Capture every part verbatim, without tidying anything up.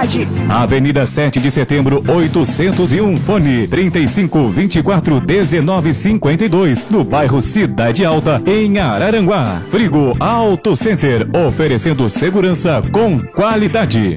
qualidade. Avenida sete de Setembro, oitocentos e um, fone trinta e cinco, vinte e quatro, dezenove, cinquenta e dois, no bairro Cidade Alta, em Araranguá. Frigo Auto Center, oferecendo segurança com qualidade.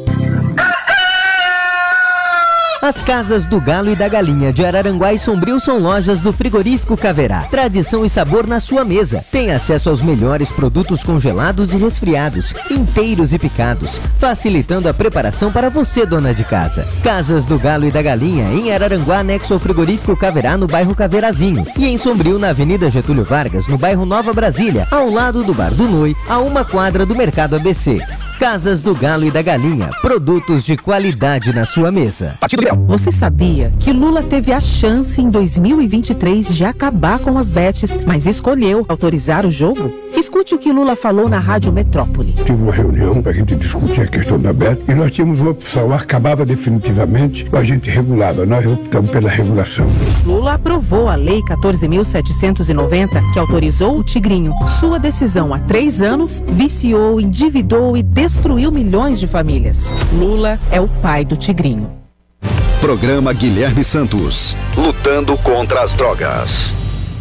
As Casas do Galo e da Galinha de Araranguá e Sombrio são lojas do Frigorífico Caverá. Tradição e sabor na sua mesa. Tem acesso aos melhores produtos congelados e resfriados, inteiros e picados, facilitando a preparação para você, dona de casa. Casas do Galo e da Galinha em Araranguá, anexo ao Frigorífico Caverá, no bairro Caveirazinho. E em Sombrio, na Avenida Getúlio Vargas, no bairro Nova Brasília, ao lado do Bar do Noi, a uma quadra do Mercado A B C. Casas do Galo e da Galinha, produtos de qualidade na sua mesa. Você sabia que Lula teve a chance em dois mil e vinte e três de acabar com as bets, mas escolheu autorizar o jogo? Escute o que Lula falou na Rádio Metrópole. Tive uma reunião para a gente discutir a questão da bet e nós tínhamos uma opção, acabava definitivamente, a gente regulava, nós optamos pela regulação. Lula aprovou a Lei quatorze mil setecentos e noventa, que autorizou o Tigrinho. Sua decisão há três anos viciou, endividou e destruiu milhões de famílias. Lula é o pai do Tigrinho. Programa Guilherme Santos, lutando contra as drogas.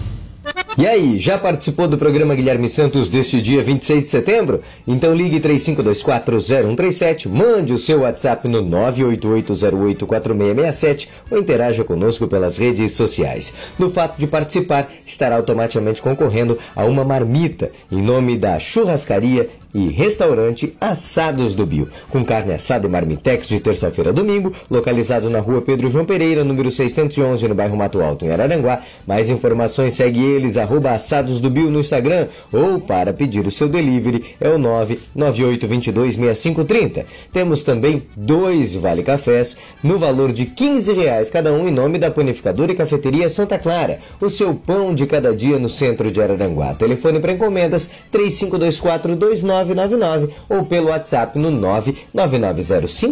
E aí, já participou do programa Guilherme Santos deste dia vinte e seis de setembro? Então ligue três cinco dois quatro, zero um três sete, mande o seu WhatsApp no nove oito oito zero oito quatro seis seis sete ou interaja conosco pelas redes sociais. No fato de participar, estará automaticamente concorrendo a uma marmita em nome da Churrascaria e Restaurante Assados do Bio, com carne assada e marmitex de terça-feira a domingo, localizado na rua Pedro João Pereira, número seiscentos e onze, no bairro Mato Alto, em Araranguá. Mais informações, segue eles, arroba Assados do Bio no Instagram, ou para pedir o seu delivery é o nove nove oito dois dois seis cinco três zero. Temos também dois Vale Cafés, no valor de quinze reais cada um, em nome da Panificadora e Cafeteria Santa Clara, o seu pão de cada dia no centro de Araranguá. Telefone para encomendas três cinco dois quatro, dois nove nove nove ou pelo WhatsApp no nove nove nove zero cinco